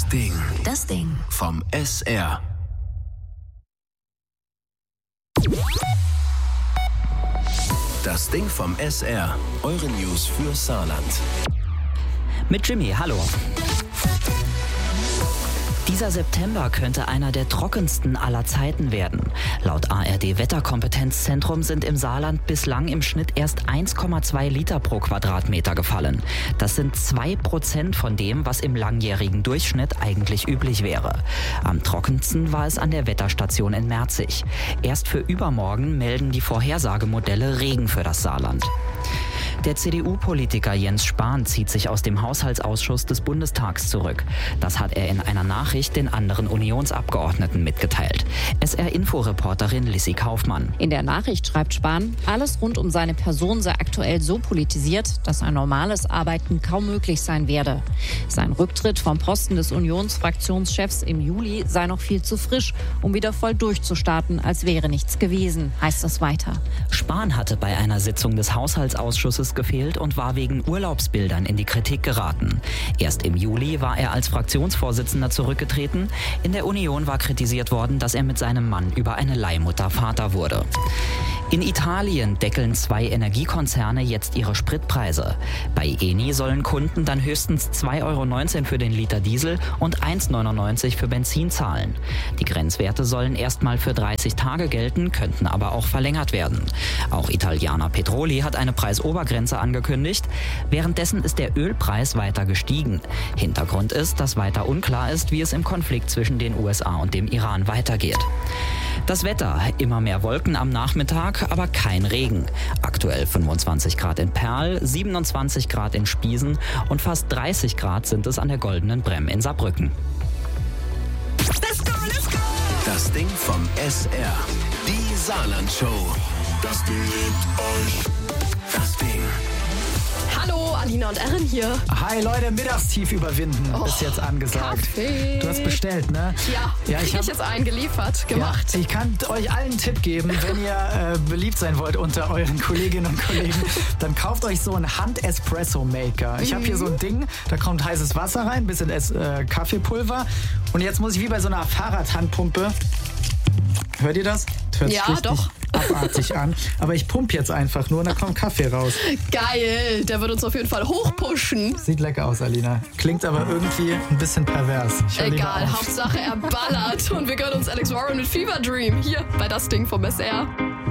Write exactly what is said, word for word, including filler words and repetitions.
Ding. Das Ding. Vom S R. Das Ding vom S R. Eure News für Saarland. Mit Jimmy, hallo. Dieser September könnte einer der trockensten aller Zeiten werden. Laut A R D-Wetterkompetenzzentrum sind im Saarland bislang im Schnitt erst eins Komma zwei Liter pro Quadratmeter gefallen. Das sind zwei Prozent von dem, was im langjährigen Durchschnitt eigentlich üblich wäre. Am trockensten war es an der Wetterstation in Merzig. Erst für übermorgen melden die Vorhersagemodelle Regen für das Saarland. Der C D U-Politiker Jens Spahn zieht sich aus dem Haushaltsausschuss des Bundestags zurück. Das hat er in einer Nachricht den anderen Unionsabgeordneten mitgeteilt. S R-Info-Reporterin Lissy Kaufmann. In der Nachricht schreibt Spahn, alles rund um seine Person sei aktuell so politisiert, dass ein normales Arbeiten kaum möglich sein werde. Sein Rücktritt vom Posten des Unionsfraktionschefs im Juli sei noch viel zu frisch, um wieder voll durchzustarten, als wäre nichts gewesen, heißt es weiter. Spahn hatte bei einer Sitzung des Haushaltsausschusses gefehlt und war wegen Urlaubsbildern in die Kritik geraten. Erst im Juli war er als Fraktionsvorsitzender zurückgetreten. In der Union war kritisiert worden, dass er mit seinem Mann über eine Leihmutter Vater wurde. In Italien deckeln zwei Energiekonzerne jetzt ihre Spritpreise. Bei Eni sollen Kunden dann höchstens zwei Euro neunzehn für den Liter Diesel und eins Euro neunundneunzig für Benzin zahlen. Die Grenzwerte sollen erstmal für dreißig Tage gelten, könnten aber auch verlängert werden. Auch Italiener Petroli hat eine Preisobergrenze angekündigt. Währenddessen ist der Ölpreis weiter gestiegen. Hintergrund ist, dass weiter unklar ist, wie es im Konflikt zwischen den U S A und dem Iran weitergeht. Das Wetter, immer mehr Wolken am Nachmittag, aber kein Regen. Aktuell fünfundzwanzig Grad in Perl, siebenundzwanzig Grad in Spiesen und fast dreißig Grad sind es an der Goldenen Bremm in Saarbrücken. Let's go, let's go. Das Ding vom S R. Die Saarland-Show. Das Ding liebt euch. Das Ding. Hallo, Alina und Erin hier. Hi Leute, Mittagstief überwinden Oh, ist jetzt angesagt. Kaffee. Du hast bestellt, ne? Ja, Ja, ich ich, hab- ich jetzt eingeliefert, gemacht. Ja, ich kann euch allen einen Tipp geben, wenn ihr äh, beliebt sein wollt unter euren Kolleginnen und Kollegen, dann kauft euch so einen Hand-Espresso-Maker. Ich habe hier so ein Ding, da kommt heißes Wasser rein, ein bisschen es, äh, Kaffeepulver und jetzt muss ich wie bei so einer Fahrradhandpumpe, hört ihr das? Das hört sich Ja, richtig doch. abartig an, aber ich pumpe jetzt einfach nur und da kommt Kaffee raus. Geil, der wird uns auf jeden Fall hochpushen. Sieht lecker aus, Alina. Klingt aber irgendwie ein bisschen pervers. Ich hör lieber Egal, auf. Hauptsache er ballert. Und wir gönnen uns Alex Warren mit Fever Dream hier bei Das Ding vom S R.